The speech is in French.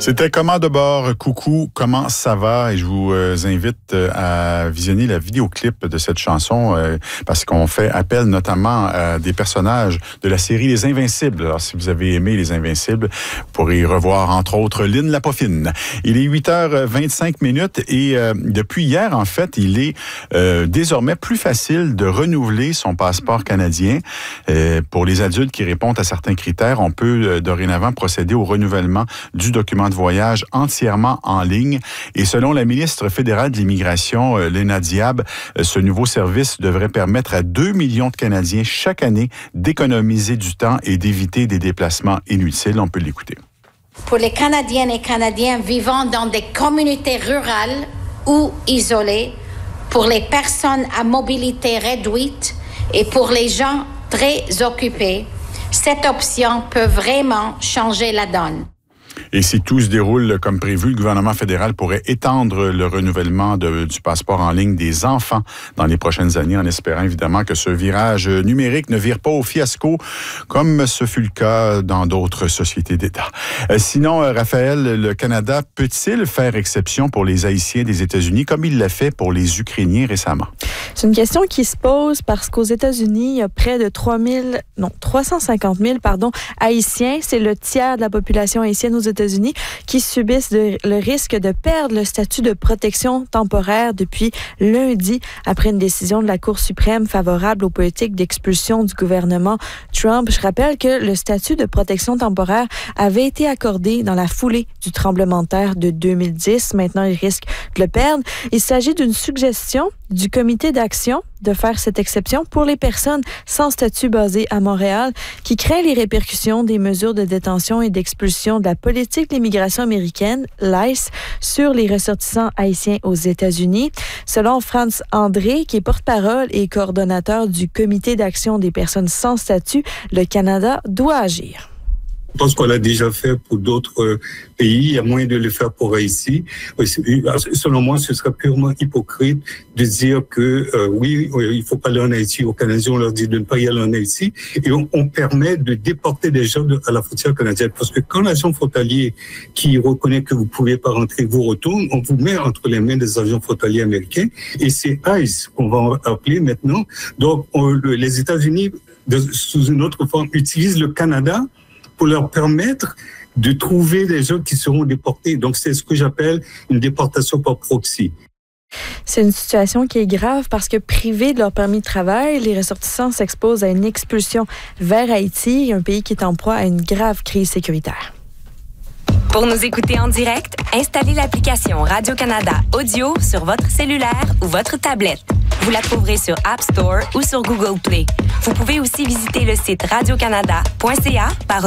C'était Comment de bord, coucou, comment ça va? Et je vous invite à visionner la vidéoclip de cette chanson parce qu'on fait appel notamment à des personnages de la série Les Invincibles. Alors, si vous avez aimé Les Invincibles, vous pourrez y revoir, entre autres, Lynn la Poffine. Il est 8h25 et depuis hier, en fait, il est désormais plus facile de renouveler son passeport canadien. Pour les adultes qui répondent à certains critères, on peut dorénavant procéder au renouvellement du document de voyage entièrement en ligne. Et selon la ministre fédérale de l'Immigration, Léna Diab, ce nouveau service devrait permettre à 2 millions de Canadiens chaque année d'économiser du temps et d'éviter des déplacements inutiles. On peut l'écouter. Pour les Canadiennes et Canadiens vivant dans des communautés rurales ou isolées, pour les personnes à mobilité réduite et pour les gens très occupés, cette option peut vraiment changer la donne. Et si tout se déroule comme prévu, le gouvernement fédéral pourrait étendre le renouvellement du passeport en ligne des enfants dans les prochaines années, en espérant évidemment que ce virage numérique ne vire pas au fiasco, comme ce fut le cas dans d'autres sociétés d'État. Sinon, Raphaël, le Canada peut-il faire exception pour les Haïtiens des États-Unis, comme il l'a fait pour les Ukrainiens récemment? C'est une question qui se pose parce qu'aux États-Unis, il y a près de 350 000 Haïtiens. C'est le tiers de la population haïtienne aux États-Unis qui subissent le risque de perdre le statut de protection temporaire depuis lundi, après une décision de la Cour suprême favorable aux politiques d'expulsion du gouvernement Trump. Je rappelle que le statut de protection temporaire avait été accordé dans la foulée du tremblement de terre de 2010. Maintenant, il risque de le perdre. Il s'agit d'une suggestion du comité d'action de faire cette exception pour les personnes sans statut basées à Montréal qui craint les répercussions des mesures de détention et d'expulsion de la politique de l'immigration américaine, l'ICE, sur les ressortissants haïtiens aux États-Unis. Selon Franz André, qui est porte-parole et coordonnateur du comité d'action des personnes sans statut, le Canada doit agir. Je pense qu'on l'a déjà fait pour d'autres pays. Il y a moyen de le faire pour Haïti. Selon moi, ce serait purement hypocrite de dire que oui, il faut pas aller en Haïti. Aux Canadiens, on leur dit de ne pas y aller en Haïti. Et on permet de déporter des gens à la frontière canadienne. Parce que quand l'agent frontalier qui reconnaît que vous ne pouvez pas rentrer vous retourne, on vous met entre les mains des agents frontaliers américains. Et c'est ICE qu'on va appeler maintenant. Donc, les États-Unis, sous une autre forme, utilisent le Canada pour leur permettre de trouver des gens qui seront déportés. Donc, c'est ce que j'appelle une déportation par proxy. C'est une situation qui est grave parce que privés de leur permis de travail, les ressortissants s'exposent à une expulsion vers Haïti, un pays qui est en proie à une grave crise sécuritaire. Pour nous écouter en direct, installez l'application Radio-Canada Audio sur votre cellulaire ou votre tablette. Vous la trouverez sur App Store ou sur Google Play. Vous pouvez aussi visiter le site radiocanada.ca par